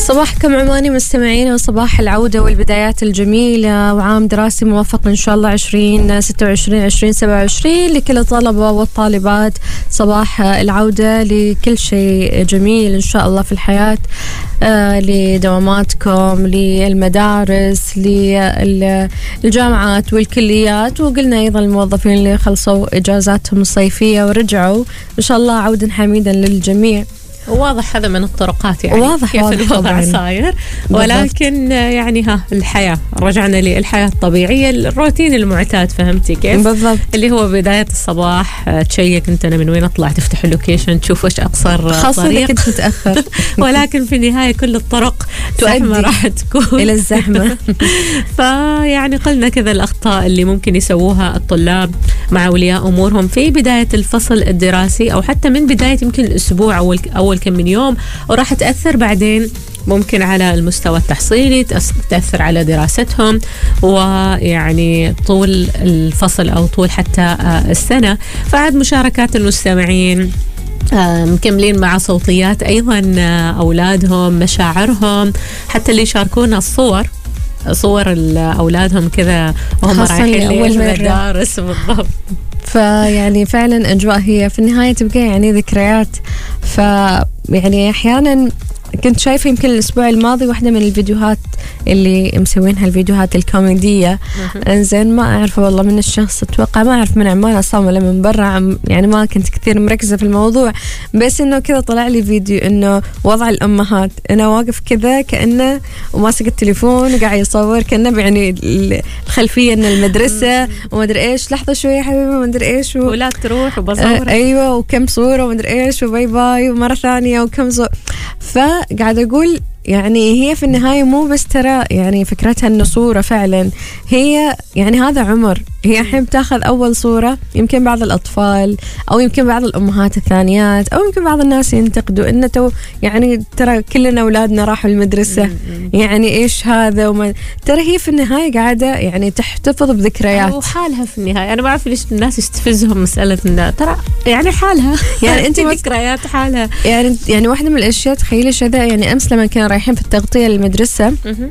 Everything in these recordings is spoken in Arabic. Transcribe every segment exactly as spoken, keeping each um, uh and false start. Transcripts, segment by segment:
صباحكم عماني مستمعين، وصباح العودة والبدايات الجميلة، وعام دراسي موفق إن شاء الله عشرين ستة وعشرين عشرين سبعة وعشرين لكل الطلبة والطالبات. صباح العودة لكل شيء جميل إن شاء الله في الحياة، آه لدواماتكم، للمدارس، للجامعات والكليات، وقلنا أيضا الموظفين اللي خلصوا إجازاتهم الصيفية ورجعوا إن شاء الله عودا حميدا للجميع. واضح هذا من الطرقات يعني واضح كيف واضح الوضع صاير، ولكن يعني ها الحياة رجعنا للحياة الطبيعية، الروتين المعتاد، فهمتي كيف؟ بالضبط. اللي هو بداية الصباح تشيك انت أنا من وين أطلع، تفتح اللوكيشن تشوف وش أقصر خاصة إذا كنت متأخر ولكن في النهاية كل الطرق تؤدي راح تكون إلى الزحمة. فيعني قلنا كذا الأخطاء اللي ممكن يسووها الطلاب مع أولياء أمورهم في بداية الفصل الدراسي، أو حتى من بداية يمكن الأسبوع أو أول كم من يوم، وراح تأثر بعدين ممكن على المستوى التحصيلي، تأثر على دراستهم، ويعني طول الفصل أو طول حتى السنة. فعاد مشاركات المستمعين مكملين مع صوتيات أيضا أولادهم، مشاعرهم، حتى اللي يشاركونا الصور صور أولادهم كذا وهم رايحين للمدارس. بالضبط. فيعني فعلا أجواء هي في النهاية تبقى يعني ذكريات. ف يعني أحيانا كنت شايفة يمكن الأسبوع الماضي واحدة من الفيديوهات اللي مسوينها، الفيديوهات الكوميدية، انزين ما أعرف والله من الشخص، أتوقع ما أعرف من عمان أصلا ولا من برا، يعني ما كنت كثير مركزة في الموضوع، بس إنه كذا طلع لي فيديو إنه وضع الأمهات، أنا واقف كذا كأنه وماسك التليفون وقاعد يصور، كأنه يعني الخلفية إن المدرسة وما أدري إيش، لحظة شوية يا حبيبي ما أدري إيش، ولا تروح وبصور آه أيوة وكم صورة وما أدري إيش وباي باي ومرة ثانية وكم صورة. فقاعد أقول يعني هي في النهاية مو بس ترى يعني فكرتها إنه صورة فعلا، هي يعني هذا عمر، هي الحين بتاخذ أول صورة، يمكن بعض الأطفال أو يمكن بعض الأمهات الثانيات أو يمكن بعض الناس ينتقدوا إنه تو يعني ترى كلنا أولادنا راحوا المدرسة، يعني إيش هذا، وما ترى هي في النهاية قاعدة يعني تحتفظ بذكريات وحالها في النهاية. أنا ما أعرف ليش الناس يستفزهم مسألة إنه ترى يعني حالها يعني أنت ذكريات حالها. يعني يعني واحدة من الأشياء تخيلي شذا، يعني أمس لما كنا رايحين في التغطية للمدرسة،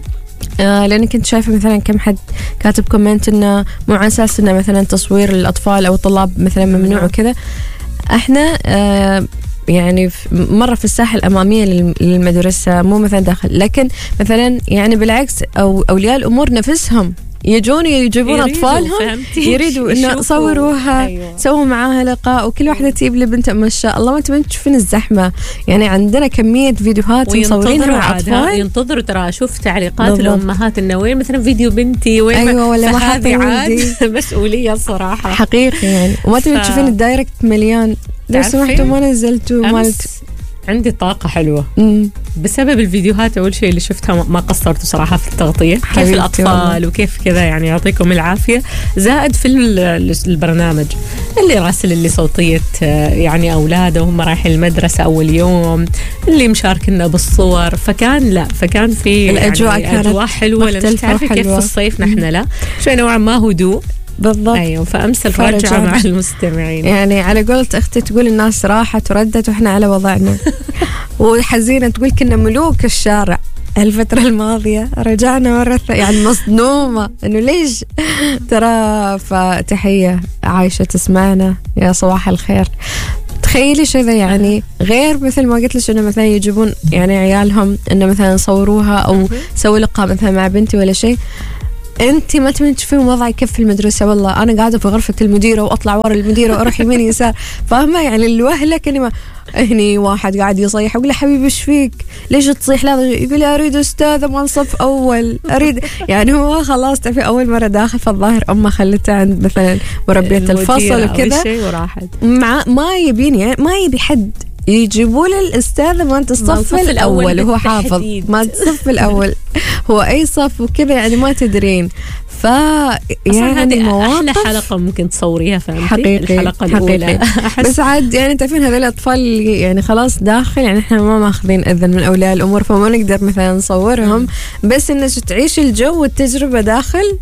آه لأن كنت شايفة مثلا كم حد كاتب كومنت إنه مو على أساس إنه مثلا تصوير الأطفال أو الطلاب مثلا ممنوع وكذا، إحنا آه يعني مرة في الساحة الأمامية للمدرسة، مو مثلا داخل، لكن مثلا يعني بالعكس أو أولياء الأمور نفسهم يجون يجيبون أطفالهم يريدوا إنه صوروها، أيوة. سووا معاها لقاء وكل واحدة تجيب لي بنت، ما شاء الله ما تبين تشوفين الزحمة، يعني عندنا كمية فيديوهات مصورينها مع أطفال، ينتظروا ترى أشوف تعليقات بالضبط. الأمهات إنه وين مثلا فيديو بنتي وين، أيوة ولا ما هذه عاد مسؤولية الصراحة حقيقي يعني، وما تبين ف... تشوفين الدايركت مليان، لو سمحتوا ما نزلتوا مالت. عندي طاقة حلوة مم. بسبب الفيديوهات، أول شيء اللي شفتها ما قصرت صراحة في التغطية، كيف الأطفال والله. وكيف كذا يعني يعطيكم العافية، زائد في البرنامج اللي راسل اللي صوتية يعني أولاده وهم رايحين المدرسة أول يوم، اللي مشاركنا بالصور، فكان لا فكان في الأجواء يعني أجواء حلوة، لأن تعرفي كيف في الصيف نحن لا شوي نوعا ما هدوء. بالضبط. أيوة فأمس الرجعة مع المستمعين، يعني على قولة أختي تقول الناس راحت وردت وإحنا على وضعنا وحزينة تقول كنا ملوك الشارع الفترة الماضية، رجعنا مرة يعني مصدومة إنه ليش ترى. فتحية عايشة تسمعنا، يا صباح الخير. تخيلي شذا يعني غير مثل ما قلت لك إنه مثلا يجيبون يعني عيالهم إنه مثلا صوروها أو سووا لقاء مثلا مع بنتي ولا شيء، انت ما تبين تشوفين وضعي كيف في المدرسه، والله انا قاعده في غرفه المديره واطلع ورا المديره واروح يمين يسار، فاهمه يعني الوهله كلمه. هني واحد قاعد يصيح، اقول له حبيبي ايش فيك ليش تصيح؟ لا يقول لي اريد استاذه مال صف اول اريد، يعني هو خلاص تعرفي اول مره داخل، فالظاهر امه خلته عند مثلا مربيه الفصل وكذا وراحت، مع ما يبين يعني ما يبي حد يجيبوا له الأستاذ ما أنت الصف الأول وهو حافظ ما الصف الأول هو أي صف وكذا، يعني ما تدرين. ف يعني مواقف أحلى حلقة ممكن تصوريها، فهمتي؟ حقيقي الحلقة الأولى بس عاد يعني تعرفين هذول الأطفال اللي يعني خلاص داخل، يعني إحنا ما ماخذين إذن من أولياء الأمور، فما نقدر مثلا نصورهم، بس إنك تعيش الجو والتجربة داخل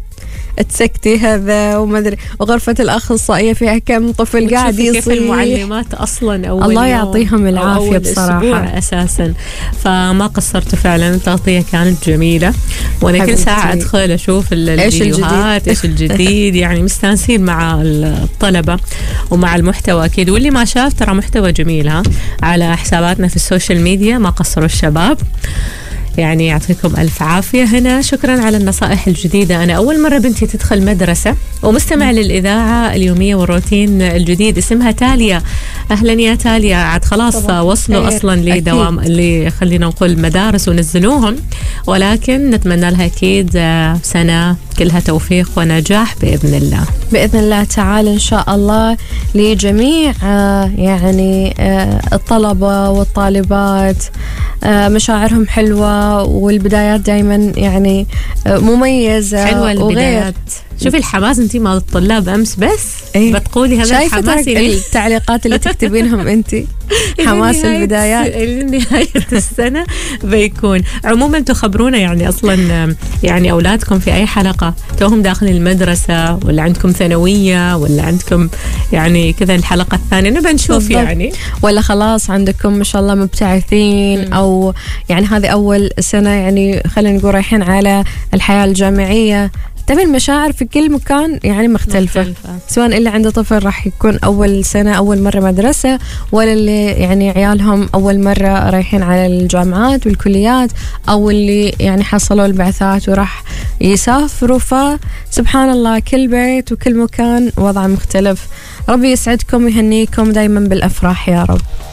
تسكتي هذا وما ادري، وغرفه الاخصائيه فيها كم طفل قاعد يصيح. كيف المعلمات اصلا اول الله يعطيهم العافيه بصراحه اساسا. فما قصرت فعلا، التغطيه كانت جميله، وانا كل ساعه ادخل اشوف الفيديوهات ايش الجديد يعني مستانسين مع الطلبه ومع المحتوى اكيد. واللي ما شاف ترى محتوى جميل ها على حساباتنا في السوشيال ميديا، ما قصروا الشباب يعني. يعطيكم ألف عافية. هنا شكرا على النصائح الجديدة. أنا أول مرة بنتي تدخل مدرسة ومستمع للإذاعة اليومية والروتين الجديد، اسمها تاليا. أهلا يا تاليا، عاد خلاص وصلوا أصلا لدوام اللي خلينا نقول مدارس ونزلوهم، ولكن نتمنى لها أكيد سنة كلها توفيق ونجاح بإذن الله. بإذن الله تعالى إن شاء الله لجميع يعني الطلبة والطالبات مشاعرهم حلوة، والبدايات دايما يعني مميزة حلوة البدايات. شوفي الحماس انتي مع الطلاب امس بس ايه؟ بتقولي هذا الحماس التعليقات اللي تكتبينهم انتي حماس البدايات نهاية السنة بيكون. عموما تخبرونا يعني اصلا يعني اولادكم في اي حلقة توهم داخل المدرسة، ولا عندكم ثانوية، ولا عندكم يعني كذا الحلقة الثانية نبى نشوف يعني، ولا خلاص عندكم ما شاء الله مبتعثين م. او يعني هذه اول سنة يعني خلينا نقول رايحين على الحياة الجامعية. تبي المشاعر في كل مكان يعني مختلفة, مختلفة. سواء اللي عنده طفل راح يكون أول سنة أول مرة مدرسة، ولا اللي يعني عيالهم أول مرة رايحين على الجامعات والكليات، أو اللي يعني حصلوا البعثات وراح يسافروا. فسبحان الله كل بيت وكل مكان وضع مختلف. ربي يسعدكم ويهنيكم دايما بالأفراح يا رب.